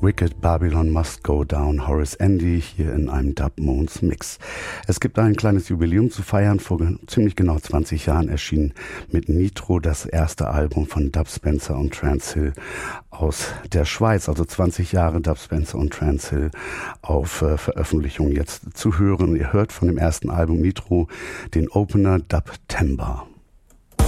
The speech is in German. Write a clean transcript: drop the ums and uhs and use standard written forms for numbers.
Wicked Babylon Must Go Down, Horace Andy, hier in einem Dub Moons Mix. Es gibt ein kleines Jubiläum zu feiern. Vor ziemlich genau 20 Jahren erschien mit Nitro das erste Album von Dub Spencer und Trance Hill aus der Schweiz. Also 20 Jahre Dub Spencer und Trance Hill auf Veröffentlichung jetzt zu hören. Ihr hört von dem ersten Album Nitro den Opener Dub Temba.